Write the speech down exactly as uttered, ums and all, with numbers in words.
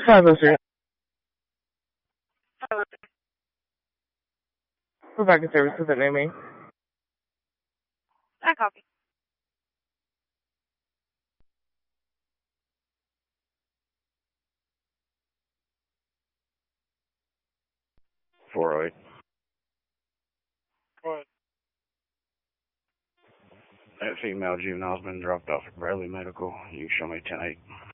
Chicago Street. Rebecca Services at Name Me. I copy. four oh eight. Go ahead. That female juvenile's been dropped off at Bradley Medical. You can show me ten eight.